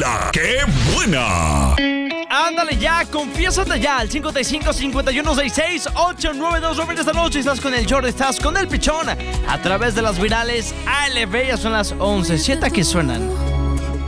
La ¡Qué buena! Ándale ya, confiésate ya al 55-5166-892. Esta noche estás con el Jordi, estás con el Pichón a través de las virales ALB. Ya son las 11:07 que suenan.